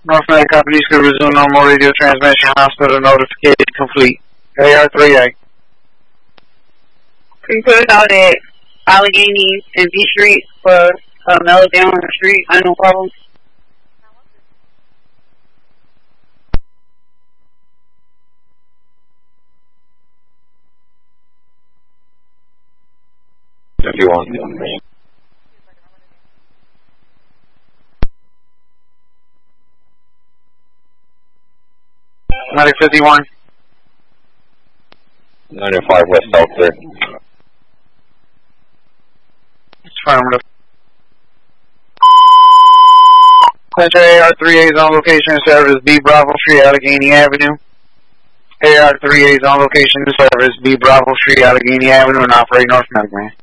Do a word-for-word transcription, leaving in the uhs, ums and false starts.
North Medical Police could resume normal radio transmission. Hospital notification complete. A R three A. Can you put us out at Allegheny and B Street for uh, Mellow down the street? I no problem. fifty-one. Medic fifty-one. ninety-five West South there. Affirmative. Center A R three A is on location to service B Bravo Street, Allegheny Avenue. A R three A is on location to service B Bravo Street, Allegheny Avenue, and operate North Medical.